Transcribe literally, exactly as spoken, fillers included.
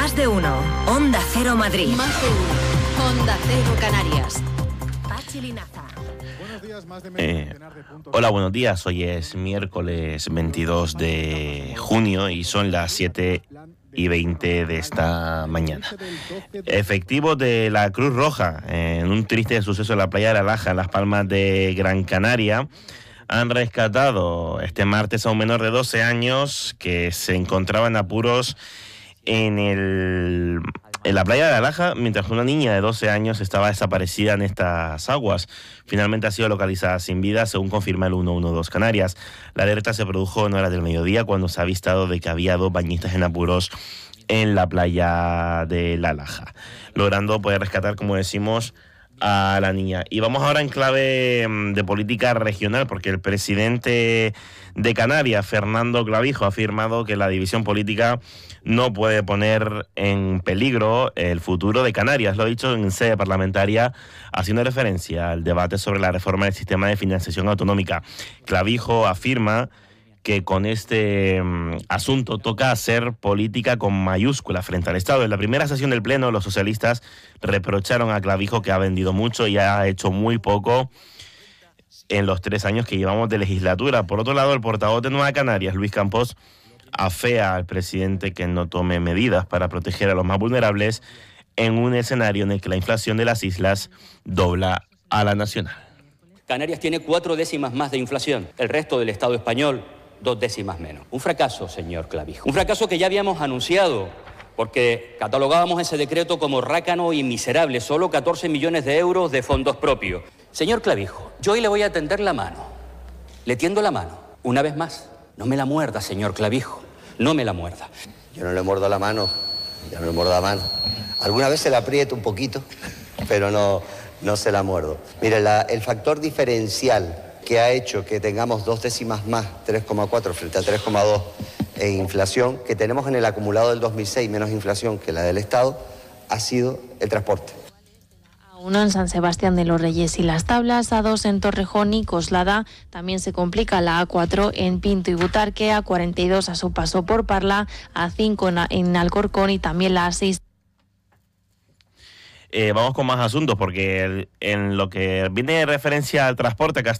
Más de uno. Onda Cero Madrid. Más de uno. Onda Cero Canarias. Pachi Linaza. Eh, hola, buenos días. Hoy es miércoles veintidós de junio y son las siete y veinte de esta mañana. Efectivos de la Cruz Roja, en un triste suceso en la playa de La Laja, en Las Palmas de Gran Canaria, han rescatado este martes a un menor de doce años que se encontraba en apuros en el... en la playa de La Laja, mientras una niña de doce años estaba desaparecida en estas aguas. Finalmente ha sido localizada sin vida, según confirma el ciento doce Canarias. La alerta se produjo en horas del mediodía, cuando se ha avistado de que había dos bañistas en apuros en la playa de La Laja, logrando poder rescatar, como decimos, a la niña. Y vamos ahora en clave de política regional, porque el presidente de Canarias, Fernando Clavijo, ha afirmado que la división política no puede poner en peligro el futuro de Canarias. Lo ha dicho en sede parlamentaria, haciendo referencia al debate sobre la reforma del sistema de financiación autonómica. Clavijo afirma que con este mm, asunto toca hacer política con mayúscula frente al Estado. En la primera sesión del Pleno, los socialistas reprocharon a Clavijo que ha vendido mucho y ha hecho muy poco en los tres años que llevamos de legislatura. Por otro lado, el portavoz de Nueva Canarias, Luis Campos, afea al presidente que no tome medidas para proteger a los más vulnerables en un escenario en el que la inflación de las islas dobla a la nacional. Canarias tiene cuatro décimas más de inflación, el resto del Estado español dos décimas menos. Un fracaso, señor Clavijo. Un fracaso que ya habíamos anunciado, porque catalogábamos ese decreto como rácano y miserable, solo catorce millones de euros de fondos propios. Señor Clavijo, yo hoy le voy a tender la mano. Le tiendo la mano, una vez más. No me la muerda, señor Clavijo, no me la muerda. Yo no le muerdo la mano, yo no le muerdo la mano. Alguna vez se la aprieto un poquito, pero no, no se la muerdo. Mire, la, el factor diferencial que ha hecho que tengamos dos décimas más, tres coma cuatro frente a tres coma dos en inflación, que tenemos en el acumulado del dos mil seis menos inflación que la del Estado, ha sido el transporte. A uno en San Sebastián de los Reyes y Las Tablas, a dos en Torrejón y Coslada. También se complica la A cuatro en Pinto y Butarque, a cuarenta y dos a su paso por Parla, a cinco en, en Alcorcón y también la A seis. Eh, vamos con más asuntos, porque el, en lo que viene de referencia al transporte, que